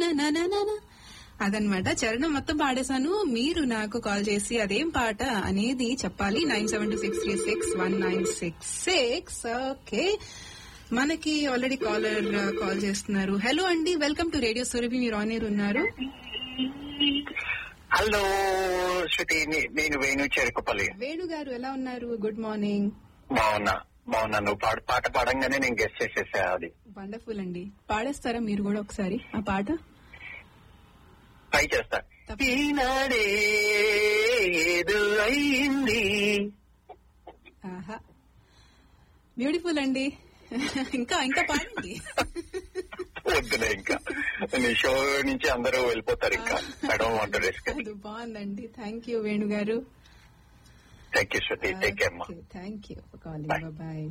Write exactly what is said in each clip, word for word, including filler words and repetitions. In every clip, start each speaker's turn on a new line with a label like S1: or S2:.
S1: అదనమాట. చరణం మొత్తం పాడేశాను. మీరు నాకు కాల్ చేసి అదేం పాట అనేది చెప్పాలి. Nine seven two six three six one nine six six okay. మనకి ఆల్రెడీ కాలర్ కాల్ చేస్తున్నారు. హలో అండి, వెల్కమ్ టు రేడియో సురభి. మీరు ఆన్ ఎయిర్ ఉన్నారు.
S2: హలో శృతి, నేను వేణు చెరుకుపల్లి.
S1: వేణు గారు ఎలా ఉన్నారు? Good morning.
S2: బాగున్నా బాగున్నా నువ్వు పాట పాట పాడంగానే నేను గెస్ట్ చేసేసా. అది
S1: వండర్ఫుల్ అండి. పాడేస్తారా మీరు కూడా ఒకసారి ఆ పాట?
S2: ట్రై చేస్తా. ఈనాడే ఏదో అయింది.
S1: ఆహా, బ్యూటిఫుల్ అండి. ఇంకా ఇంకా పాడండి.
S2: వద్దులే, ఇంకా నీ షో నుంచి అందరూ వెళ్ళిపోతారు. ఇంకా I don't want to risk.
S1: అది బాగుందండి. థ్యాంక్ యూ వేణు గారు.
S2: Thank you Shruti. Take care మా.
S1: Thank you for calling. Bye.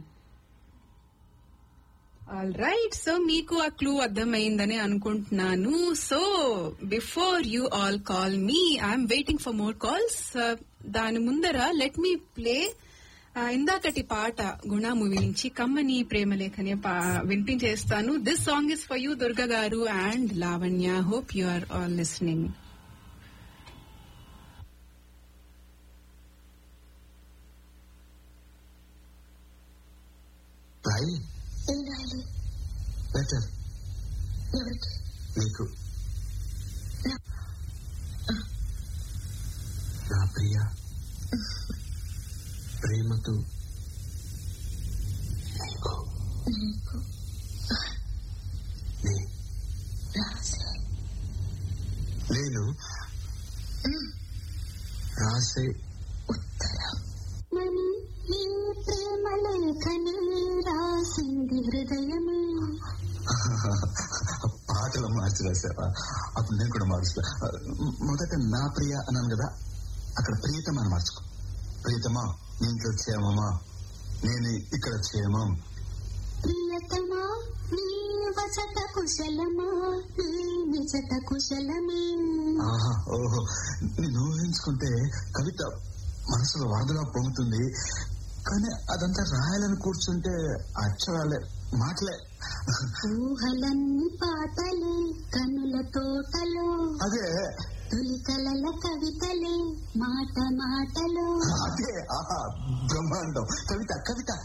S1: All right, so మీకు ఆ క్లూ అర్థమైందని అనుకుంటున్నాను. So before you all call me, I'm waiting for more calls. దాని ముందర లెట్ మీ ప్లే ఇందాకటి పాట గుణ మూవీ నుంచి కమ్మని ప్రేమలేఖని వినిపించేస్తాను. This song is for you Durga గారు and Lavanya. Hope you are all listening.
S3: Letter నీకు. నా ప్రియ, ప్రేమతో నీకు నేను రాసే
S4: ఉత్తరం నీ ప్రేమలేఖని రాసింది హృదయమే.
S3: పాటలు మార్చి రాసావా? అప్పుడు నేను కూడా మారుస్తా. మొదట నా ప్రియ అన్నాను కదా, అక్కడ ప్రియతమా అని మార్చుకో. ప్రియతమా, నీ ఇంట్లో క్షేమమా? నేను ఇక్కడ క్షేమం.
S4: ప్రియతమా, నీ వచట కుశలమా? నీ నిజత కుశలమే.
S3: ఆహా, ఓహో, నేను ఊహించుకుంటే కవిత మనసులో వరదలా పొంగుతుంది. కానీ అదంతా రాయాలని కూర్చుంటే అక్షరాలే, మాటలే.
S4: ఊహలన్నీ పాటలే, కనుల తోటలో
S3: అదే
S4: తొలి కలల కవితలే, మాట మాటలో
S3: అదే. ఆహా, బ్రహ్మాండం. కవిత కవిత